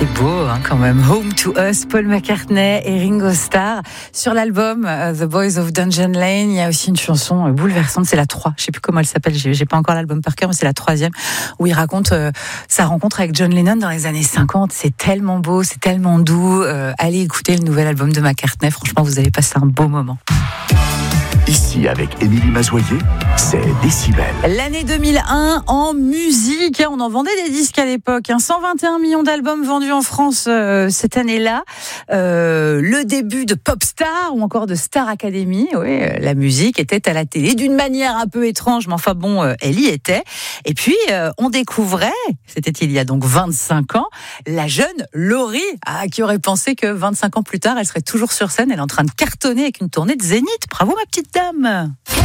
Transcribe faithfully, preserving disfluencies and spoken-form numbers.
C'est beau hein, quand même. Home to Us, Paul McCartney et Ringo Starr. Sur l'album uh, The Boys of Dungeon Lane, il y a aussi une chanson euh, bouleversante, c'est la trois. Je sais plus comment elle s'appelle, j'ai, j'ai pas encore l'album par cœur, mais c'est la troisième, où il raconte euh, sa rencontre avec John Lennon dans les années cinquante. C'est tellement beau, c'est tellement doux. Euh, allez écouter le nouvel album de McCartney, franchement vous allez passer un beau moment. Ici, avec Émilie Mazoyer, c'est Décibel. L'année deux mille un en musique, on en vendait des disques à l'époque, cent vingt et un millions d'albums vendus en France euh, cette année-là. Euh, le début de Popstar ou encore de Star Academy, oui, la musique était à la télé d'une manière un peu étrange, mais enfin bon, euh, elle y était. Et puis, euh, on découvrait, c'était il y a donc vingt-cinq ans, la jeune Laurie, ah, qui aurait pensé que vingt-cinq ans plus tard, elle serait toujours sur scène, elle est en train de cartonner avec une tournée de Zénith. Bravo ma petite dame.